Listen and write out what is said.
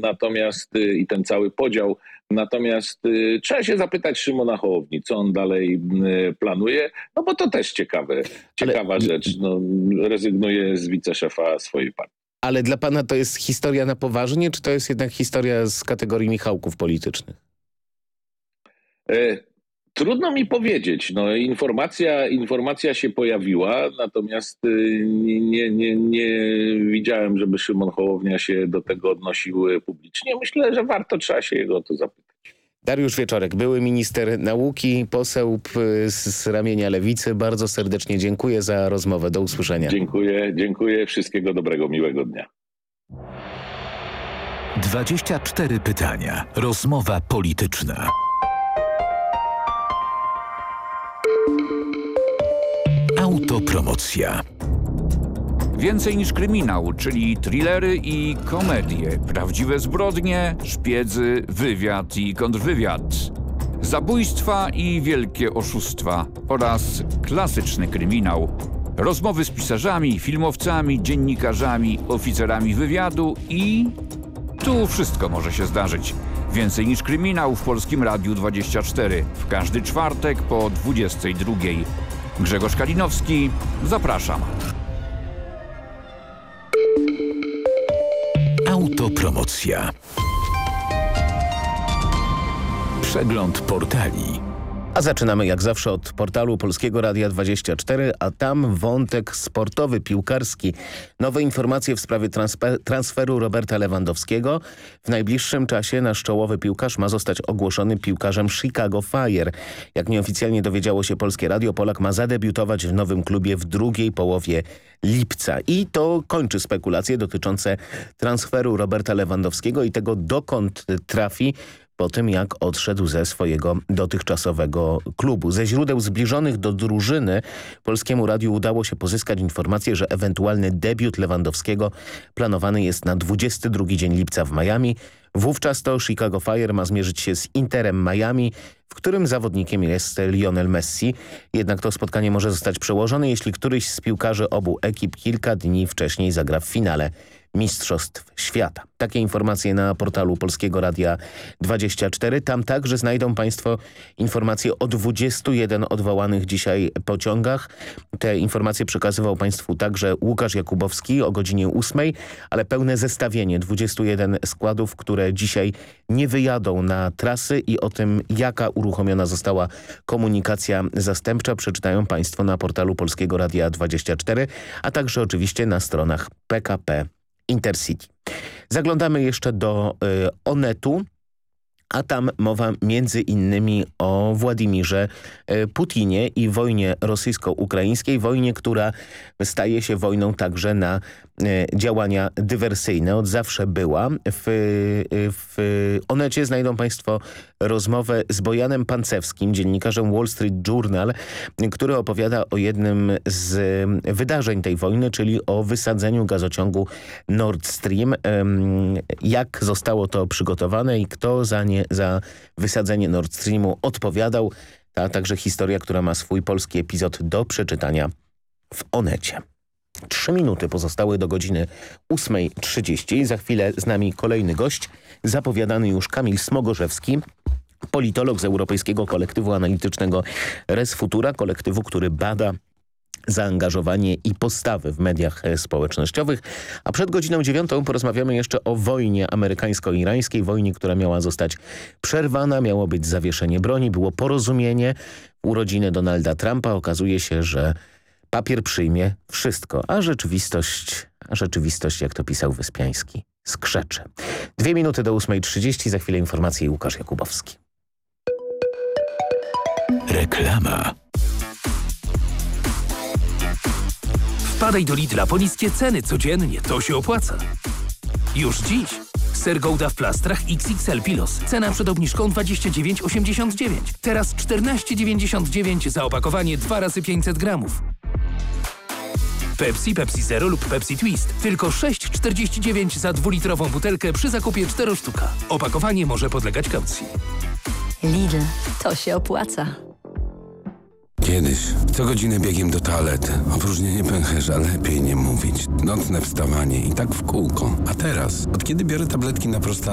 natomiast i ten cały podział. Natomiast trzeba się zapytać Szymona Hołowni, co on dalej planuje, no bo to też ciekawa rzecz. No, rezygnuje z wiceszefa swojej partii. Ale dla pana to jest historia na poważnie, czy to jest jednak historia z kategorii Michałków politycznych? Trudno mi powiedzieć. No, informacja się pojawiła, natomiast nie widziałem, żeby Szymon Hołownia się do tego odnosił publicznie. Myślę, że trzeba się jego o to zapytać. Dariusz Wieczorek, były minister nauki, poseł z ramienia Lewicy. Bardzo serdecznie dziękuję za rozmowę. Do usłyszenia. Dziękuję. Wszystkiego dobrego, miłego dnia. 24 pytania. Rozmowa polityczna. Autopromocja. Więcej niż kryminał, czyli thrillery i komedie, prawdziwe zbrodnie, szpiedzy, wywiad i kontrwywiad, zabójstwa i wielkie oszustwa oraz klasyczny kryminał. Rozmowy z pisarzami, filmowcami, dziennikarzami, oficerami wywiadu i tu wszystko może się zdarzyć. Więcej niż kryminał w Polskim Radiu 24. W każdy czwartek po 22. Grzegorz Kalinowski, zapraszam. Autopromocja. Przegląd portali. A zaczynamy jak zawsze od portalu Polskiego Radia 24, a tam wątek sportowy, piłkarski. Nowe informacje w sprawie transferu Roberta Lewandowskiego. W najbliższym czasie nasz czołowy piłkarz ma zostać ogłoszony piłkarzem Chicago Fire. Jak nieoficjalnie dowiedziało się Polskie Radio, Polak ma zadebiutować w nowym klubie w drugiej połowie lipca. I to kończy spekulacje dotyczące transferu Roberta Lewandowskiego i tego, dokąd trafi po tym, jak odszedł ze swojego dotychczasowego klubu. Ze źródeł zbliżonych do drużyny Polskiemu Radiu udało się pozyskać informację, że ewentualny debiut Lewandowskiego planowany jest na 22 dzień lipca w Miami. Wówczas to Chicago Fire ma zmierzyć się z Interem Miami, w którym zawodnikiem jest Lionel Messi. Jednak to spotkanie może zostać przełożone, jeśli któryś z piłkarzy obu ekip kilka dni wcześniej zagra w finale Mistrzostw Świata. Takie informacje na portalu Polskiego Radia 24. Tam także znajdą Państwo informacje o 21 odwołanych dzisiaj pociągach. Te informacje przekazywał Państwu także Łukasz Jakubowski o godzinie 8, ale pełne zestawienie 21 składów, które dzisiaj nie wyjadą na trasy i o tym, jaka uruchomiona została komunikacja zastępcza, przeczytają Państwo na portalu Polskiego Radia 24, a także oczywiście na stronach PKP Intercity. Zaglądamy jeszcze do Onetu, a tam mowa między innymi o Władimirze Putinie i wojnie rosyjsko-ukraińskiej, wojnie, która staje się wojną także na działania dywersyjne. Od zawsze była. W Onecie znajdą Państwo rozmowę z Bojanem Pancewskim, dziennikarzem Wall Street Journal, który opowiada o jednym z wydarzeń tej wojny, czyli o wysadzeniu gazociągu Nord Stream. Jak zostało to przygotowane i kto za wysadzenie Nord Streamu odpowiadał. A także historia, która ma swój polski epizod do przeczytania w Onecie. 3 minuty pozostały do godziny 8:30. Za chwilę z nami kolejny gość, zapowiadany już Kamil Smogorzewski, politolog z Europejskiego Kolektywu Analitycznego Res Futura, kolektywu, który bada zaangażowanie i postawy w mediach społecznościowych. A przed godziną 9 porozmawiamy jeszcze o wojnie amerykańsko-irańskiej, wojnie, która miała zostać przerwana, miało być zawieszenie broni, było porozumienie, urodziny Donalda Trumpa. Okazuje się, że papier przyjmie wszystko, a rzeczywistość, jak to pisał Wyspiański, skrzeczy. 2 minuty do 8:30, za chwilę informacje i Łukasz Jakubowski. Reklama. Wpadaj do Lidla po niskie ceny codziennie, to się opłaca. Już dziś. Ser Gouda w plastrach XXL Pilos. Cena przed obniżką 29,89. Teraz 14,99 za opakowanie 2 razy 500 gramów. Pepsi, Pepsi Zero lub Pepsi Twist. Tylko 6,49 za 2-litrową butelkę przy zakupie 4 sztuka. Opakowanie może podlegać kaucji. Lidl, to się opłaca. Kiedyś co godzinę biegiem do toalety. Opróżnienie pęcherza, lepiej nie mówić. Nocne wstawanie i tak w kółko. A teraz, od kiedy biorę tabletki na prostatę,